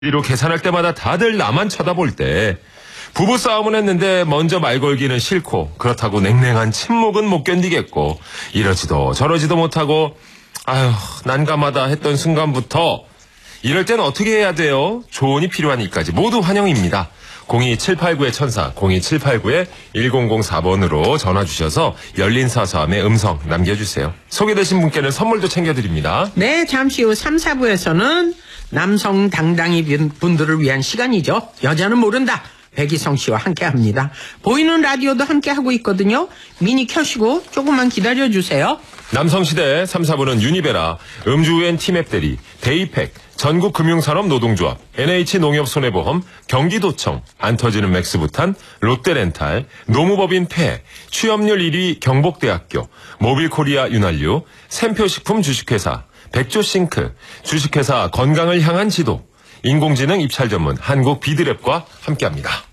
이로 계산할 때마다 다들 나만 쳐다볼 때 부부싸움은 했는데 먼저 말 걸기는 싫고 그렇다고 냉랭한 침묵은 못 견디겠고 이러지도 저러지도 못하고 아휴 난감하다 했던 순간부터 이럴 땐 어떻게 해야 돼요? 조언이 필요한 이까지 모두 환영입니다. 02789의 천사 02789-1004번으로 전화 주셔서 열린 사서함의 음성 남겨주세요. 소개되신 분께는 선물도 챙겨드립니다. 네, 잠시 후 3, 4부에서는 남성 당당히 분들을 위한 시간이죠. 여자는 모른다. 백이성 씨와 함께합니다. 보이는 라디오도 함께하고 있거든요. 미니 켜시고 조금만 기다려주세요. 남성시대 3, 4부는 유니베라, 음주우엔 티맵대리, 데이팩, 전국금융산업노동조합, NH농협손해보험, 경기도청, 안터지는 맥스부탄, 롯데렌탈, 노무법인 폐, 취업률 1위 경복대학교, 모빌코리아 윤활유, 샘표식품 주식회사, 백조싱크, 주식회사 건강을 향한 지도, 인공지능 입찰 전문 한국 비드랩과 함께합니다.